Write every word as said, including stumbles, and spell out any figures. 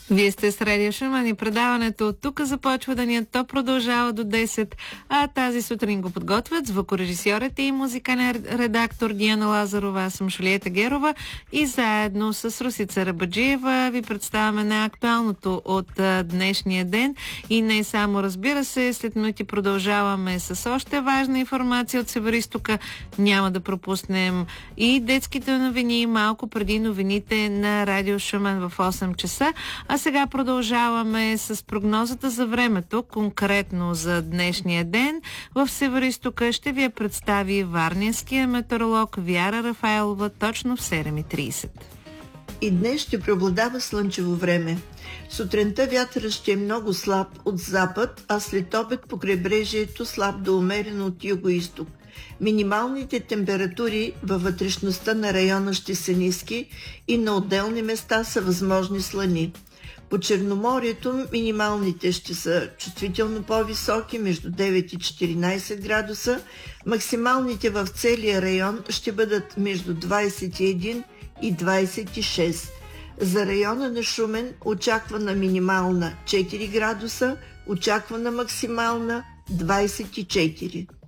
Вие сте с Радио Шумен и предаването от тук започва денят. То продължава до десет, а тази сутрин го подготвят звукорежисьорът и музикален редактор Диана Лазарова. Аз съм Шулиета Герова и заедно с Русица Рабаджиева ви представяме най-актуалното от а, днешния ден. И не само, разбира се, след минути продължаваме с още важна информация от Североизтока. Няма да пропуснем и детските новини малко преди новините на Радио Шумен в осем часа. А сега продължаваме с прогнозата за времето, конкретно за днешния ден. В Североизтока ще ви я представи варненския метеоролог Вяра Рафаелова точно в седем и трийсет. И днес ще преобладава слънчево време. Сутринта вятърът ще е много слаб от запад, а след обед по крайбрежието слаб до умерен от юго-изток. Минималните температури във вътрешността на района ще са ниски и на отделни места са възможни слани. По Черноморието минималните ще са чувствително по-високи, между девет и четиринайсет градуса, максималните в целия район ще бъдат между двайсет и един и двайсет и шест. За района на Шумен очаквана минимална четири градуса, очаквана максимална двайсет и четири.